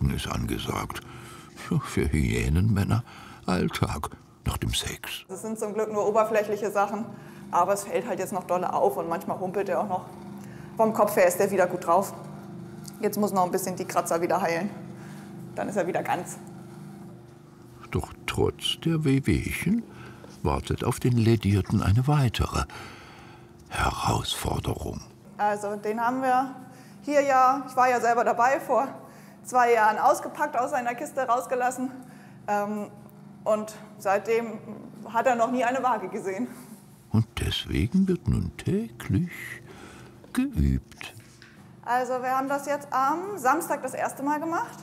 Trinken ist angesagt. Für Hyänenmänner Alltag nach dem Sex. Das sind zum Glück nur oberflächliche Sachen, aber es fällt halt jetzt noch dolle auf und manchmal humpelt er auch noch. Vom Kopf her ist er wieder gut drauf. Jetzt muss noch ein bisschen die Kratzer wieder heilen. Dann ist er wieder ganz. Doch trotz der Wehwehchen wartet auf den Lädierten eine weitere Herausforderung. Also den haben wir hier ja, ich war ja selber dabei, vor 2 Jahren ausgepackt, aus seiner Kiste rausgelassen. Und seitdem hat er noch nie eine Waage gesehen. Und deswegen wird nun täglich geübt. Also wir haben das jetzt am Samstag das erste Mal gemacht.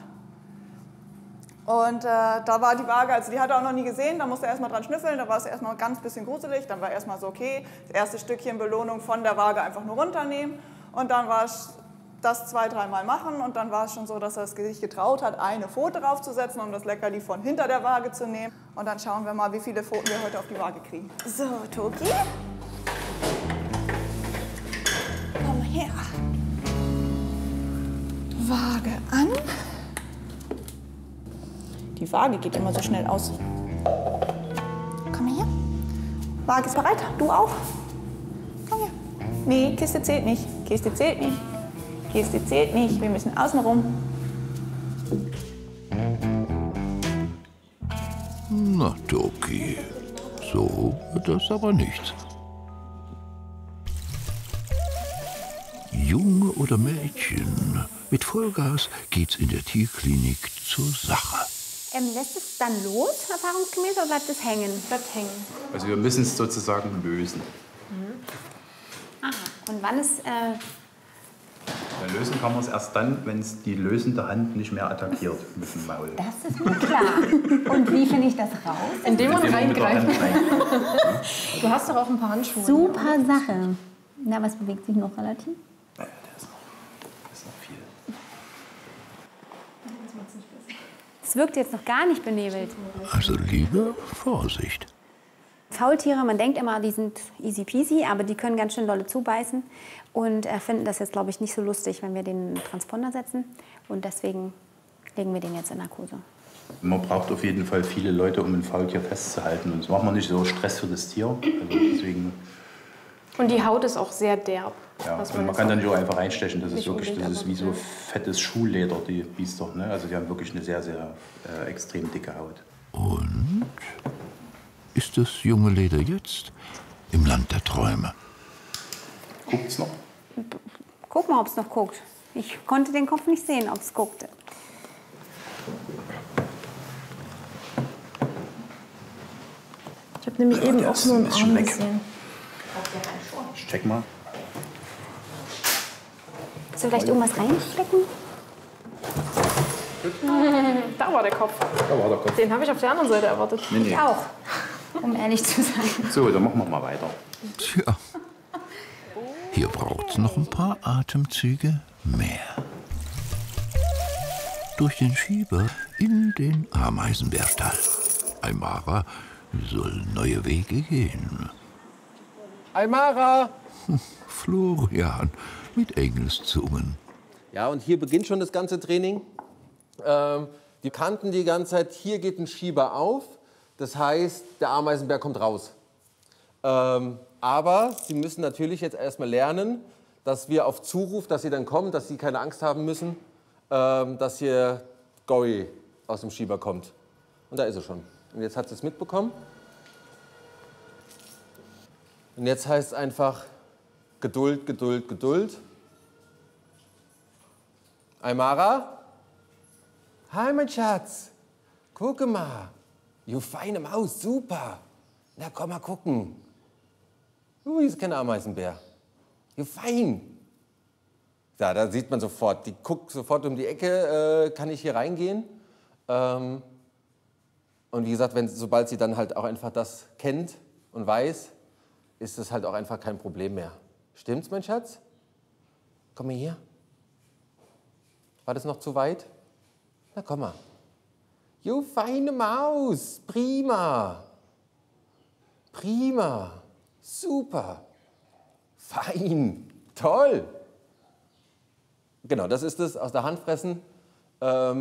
Und da war die Waage, also die hat er auch noch nie gesehen, da musste er erstmal dran schnüffeln, da war es erstmal ganz bisschen gruselig, dann war erstmal so, okay, das erste Stückchen Belohnung von der Waage einfach nur runternehmen. Und dann war es das 2-, 3-mal machen und dann war es schon so, dass er sich getraut hat, eine Pfote draufzusetzen, um das Leckerli von hinter der Waage zu nehmen. Und dann schauen wir mal, wie viele Pfoten wir heute auf die Waage kriegen. So, Toki. Komm her. Waage an. Die Waage geht immer so schnell aus. Komm her. Waage ist bereit. Du auch? Komm her. Nee, Kiste zählt nicht. Kiste zählt nicht. Kiste zählt nicht. Wir müssen außen rum. Na, Toki, so wird das aber nichts. Junge oder Mädchen, mit Vollgas geht's in der Tierklinik zur Sache. Lässt es dann los, erfahrungsgemäß, oder bleibt es hängen? Bleibt hängen. Also wir müssen es sozusagen lösen. Aha. Und wann ist... Ja, lösen kann man es erst dann, wenn es die lösende Hand nicht mehr attackiert mit dem Maul. Das ist mir klar. Und wie finde ich das raus? Indem man reingreift. Reingreift. Du hast doch auch ein paar Handschuhe. Super Sache. Na, was bewegt sich noch relativ? Ja, das ist noch viel. Es wirkt jetzt noch gar nicht benebelt. Also lieber Vorsicht. Faultiere, man denkt immer, die sind easy peasy, aber die können ganz schön dolle zubeißen und finden das jetzt, glaube ich, nicht so lustig, wenn wir den Transponder setzen. Und deswegen legen wir den jetzt in Narkose. Man braucht auf jeden Fall viele Leute, um ein Faultier festzuhalten. Und das macht man nicht so Stress für das Tier. Also deswegen, Und die Haut ist auch sehr derb. ja, was und man jetzt kann auch dann so einfach reinstechen. Das ist nicht wirklich, unbedingt das ist wie so erwartet. fettes Schuhleder, die Biester. Ne? Also die haben wirklich eine sehr, sehr extrem dicke Haut. Und ist das junge Leder jetzt im Land der Träume? Guckt's noch? Guck mal, ob es noch guckt. Ich konnte den Kopf nicht sehen, ob es guckte. Ich habe nämlich eben der auch ist nur ein einen bisschen Arm weg. gesehen. Ich check mal. Willst du vielleicht irgendwas reinstecken? Da war der Kopf. Da war der Kopf. Den habe ich auf der anderen Seite erwartet. Nee. Ich auch, um ehrlich zu sein. So, dann machen wir mal weiter. Tja, hier braucht's noch ein paar Atemzüge mehr. Durch den Schieber in den Ameisenbärstall. Aymara soll neue Wege gehen. Aymara! Florian mit Engelszungen. Ja, und hier beginnt schon das ganze Training. Die kannten die ganze Zeit, hier geht ein Schieber auf. Das heißt, der Ameisenbär kommt raus. Aber sie müssen natürlich jetzt erstmal lernen, dass wir auf Zuruf, dass sie dann kommen, dass sie keine Angst haben müssen, dass hier Gory aus dem Schieber kommt. Und da ist er schon. Und jetzt hat sie es mitbekommen. Und jetzt heißt es einfach Geduld, Geduld, Geduld. Aymara? Hi, mein Schatz. Gucke mal. Du feine Maus, super. Na, komm mal gucken. Hier ist kein Ameisenbär. Du fein. Ja, da sieht man sofort. Die guckt sofort um die Ecke. Kann ich hier reingehen? Und wie gesagt, sobald sie dann halt auch einfach das kennt und weiß, ist das halt auch einfach kein Problem mehr. Stimmt's, mein Schatz? Komm mal hier. War das noch zu weit? Na, komm mal. Jo, feine Maus. Prima. Prima. Super. Fein. Toll. Genau, das ist es, aus der Hand fressen.